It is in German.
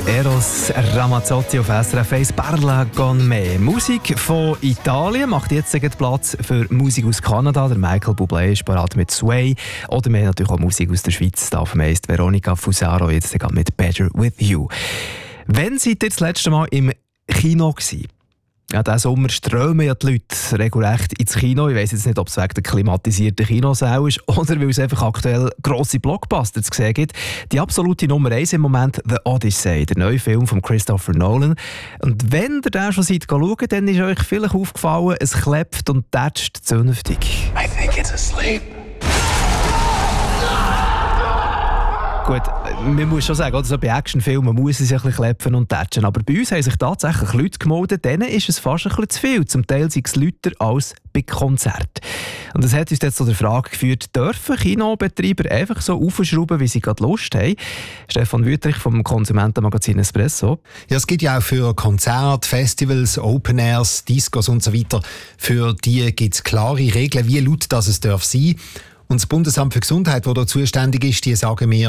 Eros Ramazzotti auf SRF 1, Parla con me. Musik von Italien macht jetzt Platz für Musik aus Kanada. Der Michael Bublé ist bereit mit Sway. Oder wir haben natürlich auch Musik aus der Schweiz. Da meist Veronica Fusaro jetzt mit Better With You. Wann seid ihr das letzte Mal im Kino gewesen? Ja, diesen Sommer strömen ja die Leute regelrecht ins Kino. Ich weiss jetzt nicht, ob es wegen der klimatisierten Kinosäle ist oder weil es einfach aktuell grosse Blockbuster zu sehen gibt. Die absolute Nummer 1 im Moment, The Odyssey, der neue Film von Christopher Nolan. Und wenn ihr den schon seid schauen, dann ist euch vielleicht aufgefallen, es klebt und tätscht zünftig. I think it's asleep. Gut, man muss schon sagen, so bei Actionfilmen muss es ja ein bisschen klepfen und tätschen. Aber bei uns haben sich tatsächlich Leute gemeldet, denen ist es fast ein bisschen zu viel. Zum Teil sind es lauter als bei Konzerten. Und das hat uns jetzt zu der Frage geführt, dürfen Kinobetreiber einfach so aufschrauben, wie sie gerade Lust haben? Stefan Wüttrich vom Konsumentenmagazin Espresso. Ja, es gibt ja auch für Konzerte, Festivals, Open Airs, Discos und so weiter, für die gibt es klare Regeln, wie laut das es darf sein. Und das Bundesamt für Gesundheit, das da zuständig ist, die sagen mir,